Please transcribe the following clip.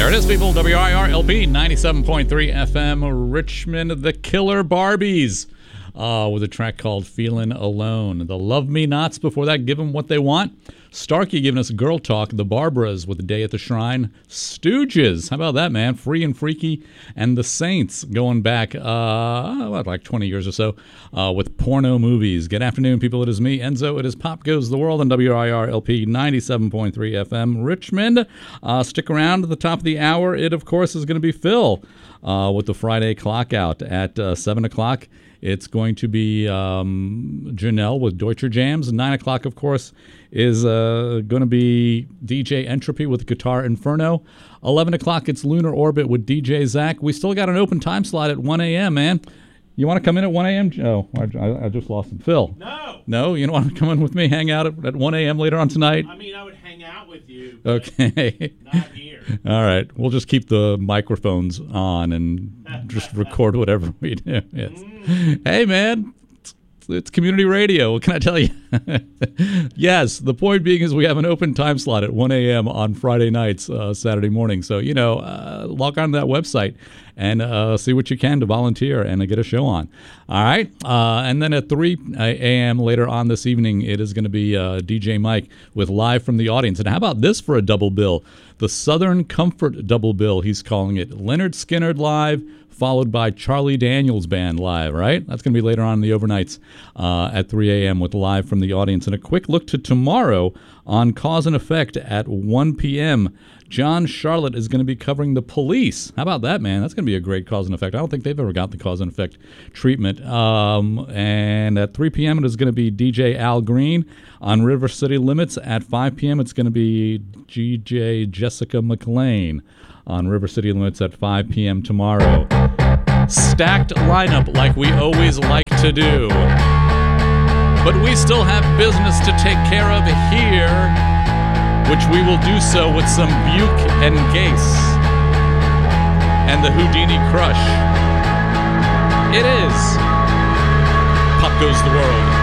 There it is, people. WIRLP 97.3 FM, Richmond, the Killer Barbies, with a track called Feelin' Alone. The Love Me Nots before that, Give 'Em What They Want. Starkey giving us Girl Talk. The Barbaras with A Day at the Shrine. Stooges, how about that, man? Free and Freaky. And The Saints going back, like 20 years or so, with Porno Movies. Good afternoon, people. It is me, Enzo. It is Pop Goes the World on WIRLP 97.3 FM, Richmond. Stick around at the top of the hour. It, of course, is going to be Phil with the Friday clock out at 7 o'clock. It's going to be Janelle with Deutscher Jams. 9 o'clock, of course, is going to be DJ Entropy with Guitar Inferno. 11 o'clock, it's Lunar Orbit with DJ Zach. We still got an open time slot at 1 a.m., man. You want to come in at 1 a.m.? Oh, I just lost him. Phil. No. No? You don't want to come in with me, hang out at 1 a.m. later on tonight? I mean, I would hang out with you. Okay. Not here. All right. We'll just keep the microphones on and just record whatever we do. Yes. Hey, man. It's community radio. What can I tell you? Yes, the point being is we have an open time slot at 1 a.m. on Friday nights, Saturday morning. So, log on to that website and see what you can to volunteer and get a show on. All right? And then at 3 a.m. later on this evening, it is going to be DJ Mike with Live from the Audience. And how about this for a double bill? The Southern Comfort double bill, he's calling it. Lynyrd Skynyrd live, followed by Charlie Daniels Band live, right? That's going to be later on in the overnights at 3 a.m. with Live from the Audience. And a quick look to tomorrow on Cause and Effect at 1 p.m. John Charlotte is going to be covering The Police. How about that, man? That's going to be a great Cause and Effect. I don't think they've ever got the Cause and Effect treatment. And at 3 p.m. it is going to be DJ Al Green. On River City Limits at 5 p.m. it's going to be DJ Jessica McLean on River City Limits at 5 p.m. tomorrow. Stacked lineup like we always like to do. But we still have business to take care of here, which we will do so with some Buke and Gase and the Houdini Crush. It is Pop Goes the World.